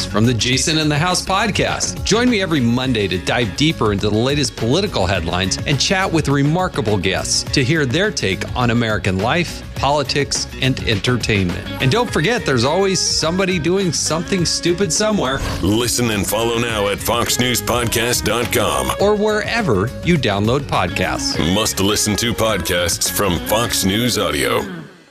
from the Jason in the House podcast. Join me every Monday to dive deeper into the latest political headlines and chat with remarkable guests to hear their take on American life, politics, and entertainment. And don't forget, there's always somebody doing something stupid somewhere. Listen and follow now at foxnewspodcast.com or wherever you download podcasts. Must listen to podcasts from Fox News Audio.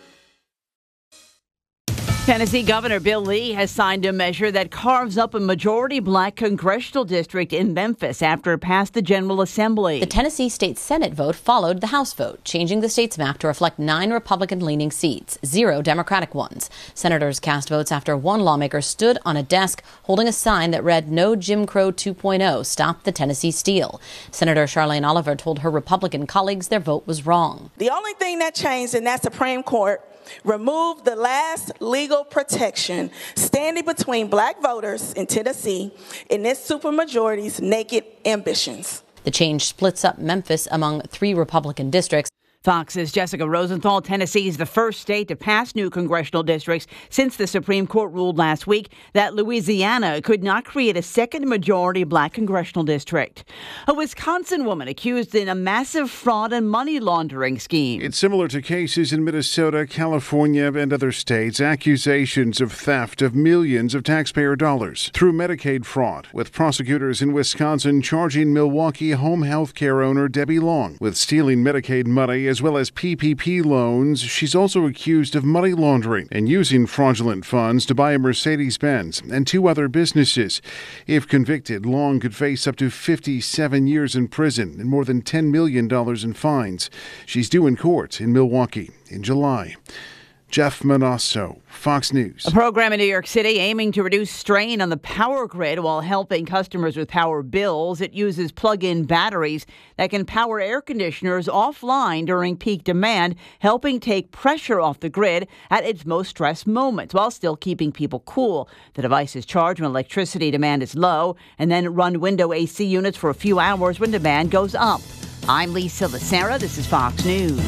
Tennessee Governor Bill Lee has signed a measure that carves up a majority black congressional district in Memphis after it passed the General Assembly. The Tennessee State Senate vote followed the House vote, changing the state's map to reflect 9 Republican-leaning seats, 0 Democratic ones. Senators cast votes after one lawmaker stood on a desk holding a sign that read, "No Jim Crow 2.0, stop the Tennessee steal." Senator Charlene Oliver told her Republican colleagues their vote was wrong. The only thing that changed in that Supreme Court removed the last legal protection standing between black voters in Tennessee and this supermajority's naked ambitions. The change splits up Memphis among 3 Republican districts. Fox's Jessica Rosenthal. Tennessee is the first state to pass new congressional districts since the Supreme Court ruled last week that Louisiana could not create a second majority black congressional district. A Wisconsin woman accused in a massive fraud and money laundering scheme. It's similar to cases in Minnesota, California, and other states. Accusations of theft of millions of taxpayer dollars through Medicaid fraud, with prosecutors in Wisconsin charging Milwaukee home health care owner Debbie Long with stealing Medicaid money as well as PPP loans. She's also accused of money laundering and using fraudulent funds to buy a Mercedes-Benz and 2 other businesses. If convicted, Long could face up to 57 years in prison and more than $10 million in fines. She's due in court in Milwaukee in July. Jeff Manasso, Fox News. A program in New York City aiming to reduce strain on the power grid while helping customers with power bills. It uses plug-in batteries that can power air conditioners offline during peak demand, helping take pressure off the grid at its most stressed moments while still keeping people cool. The device is charged when electricity demand is low and then run window AC units for a few hours when demand goes up. I'm Lisa Lacera. This is Fox News.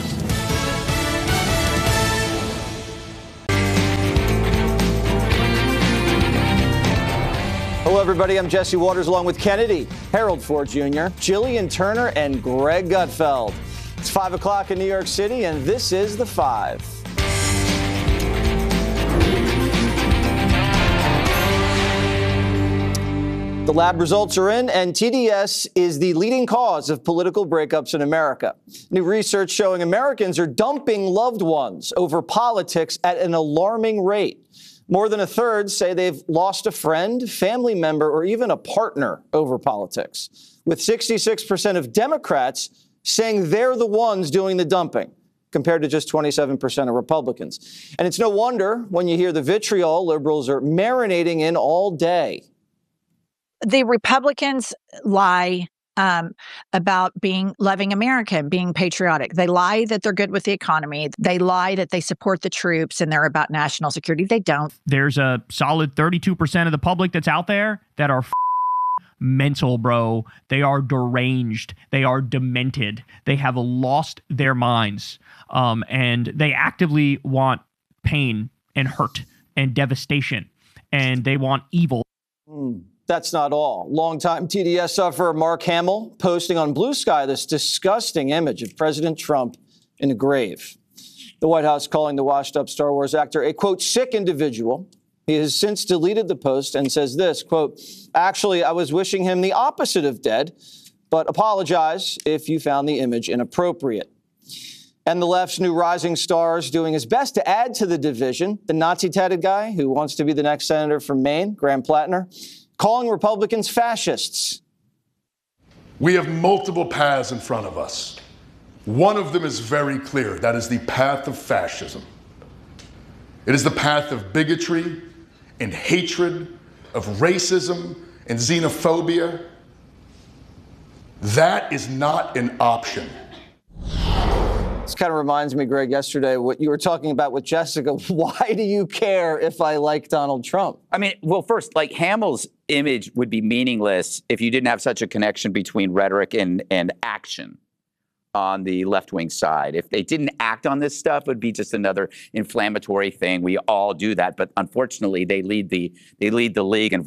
Hello, everybody. I'm Jesse Waters along with Kennedy, Harold Ford Jr., Jillian Turner, and Greg Gutfeld. It's 5 o'clock in New York City, and this is The Five. The lab results are in, and TDS is the leading cause of political breakups in America. New research showing Americans are dumping loved ones over politics at an alarming rate. More than a third say they've lost a friend, family member, or even a partner over politics, with 66% of Democrats saying they're the ones doing the dumping, compared to just 27% of Republicans. And it's no wonder when you hear the vitriol liberals are marinating in all day. The Republicans lie about loving America, being patriotic. They lie that they're good with the economy. They lie that they support the troops and they're about national security. They don't. There's a solid 32% of the public that's out there that are mental, bro. They are deranged. They are demented. They have lost their minds. And they actively want pain and hurt and devastation. And they want evil. That's not all. Longtime TDS sufferer Mark Hamill posting on Blue Sky this disgusting image of President Trump in a grave. The White House calling the washed-up Star Wars actor a, quote, sick individual. He has since deleted the post and says this, quote, actually, I was wishing him the opposite of dead, but apologize if you found the image inappropriate. And the left's new rising star is doing his best to add to the division. The Nazi-tatted guy who wants to be the next senator from Maine, Graham Plattner, calling Republicans fascists. We have multiple paths in front of us. One of them is very clear. That is the path of fascism. It is the path of bigotry and hatred, of racism and xenophobia. That is not an option. This kind of reminds me, Greg, yesterday, what you were talking about with Jessica. Why do you care if I like Donald Trump? I mean, well, first, like Hamill's image would be meaningless if you didn't have such a connection between rhetoric and action on the left-wing side. If they didn't act on this stuff, it would be just another inflammatory thing. We all do that. But unfortunately, they lead the league in